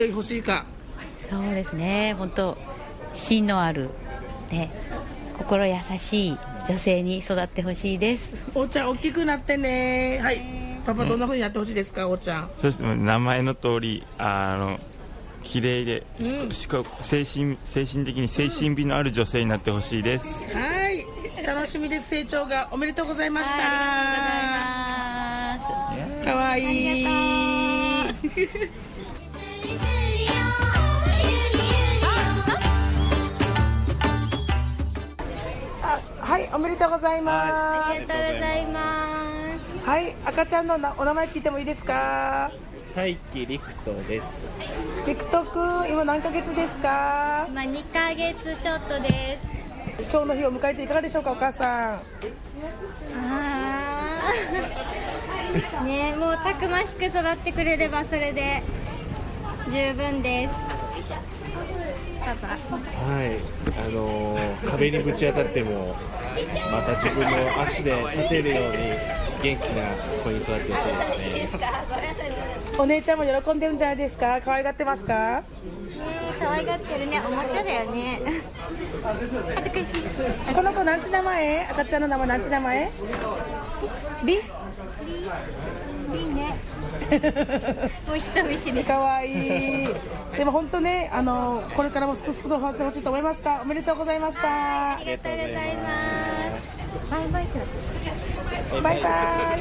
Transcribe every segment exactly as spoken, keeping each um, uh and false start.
欲しいか。 そうですね、本当芯のある、ね、心優しい女性に育ってほしいです。 おーちゃん大きくなってね。はい、パパどんな風にやってほしいですか、おーちゃん。 そうです、名前の通りあの綺麗で、 うん、 しこ精神精神的に精神美のある女性になってほしいです。 はい、楽しみです。成長がおめでとうございました。 ありがとうございます。 かわいい。あ、はい、おめでとうございます。 ありがとうございます。 はい、赤ちゃんのなお名前聞いてもいいですか。 大輝陸斗です。 陸斗くん、今何ヶ月ですか。 今にかげつちょっとです。 今日の日を迎えていかがでしょうか、お母さん。 あーね、もうたくましく育ってくれればそれで十分です。パパ。 はい、あのー、壁にぶち当たってもまた自分の足で立てるように元気な子に育ってほしいですね。 お姉ちゃんも喜んでるんじゃないですか。可愛がってますか。 可愛がってるね、おもちゃだよね。恥ずかしい。 この子なんち名前、赤ちゃんの名前なんち名前。リ。 いいね。もう人見知り。 可愛い。でも本当ね、あのこれからもすくすくと育ってほしいと思いました。おめでとうございました。 ありがとうございます。バイバイ。 バイバイ。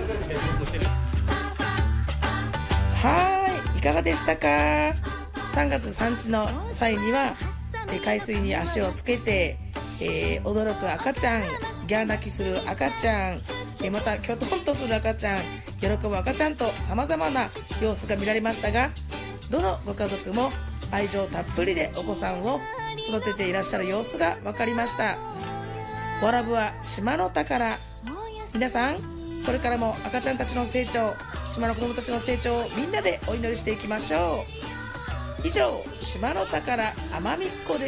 はい、いかがでしたか。さんがつ産地の際には海水に足をつけて、えー、驚く赤ちゃん、ギャー泣きする赤ちゃん、えー、またきょとんとする赤ちゃん、喜ぶ赤ちゃんと様々な様子が見られましたが、どのご家族も愛情たっぷりでお子さんを育てていらっしゃる様子が分かりました。わらぶは島の宝。皆さんこれからも赤ちゃんたちの成長、島の子供たちの成長をみんなでお祈りしていきましょう。以上、島の宝あまみっこです。